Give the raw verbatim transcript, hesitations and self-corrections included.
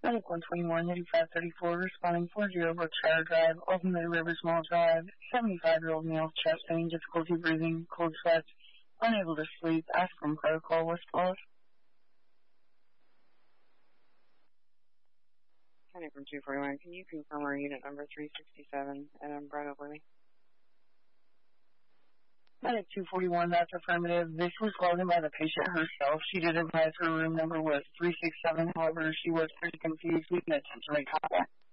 Medic one twenty-one, eighty-five thirty-four, responding four zero Berkshire Drive, Ultimate Rivers Mall Drive, seventy-five-year-old male, chest pain, difficulty breathing, cold sweats, unable to sleep, aspirin protocol, what's close? County from two forty-one, can you confirm our unit number three sixty-seven at Umbrella, please? Medic two forty-one, that's affirmative. This was called in by the patient herself. She did advise her room number was three six seven, however, she was pretty confused. We can attempt to make contact.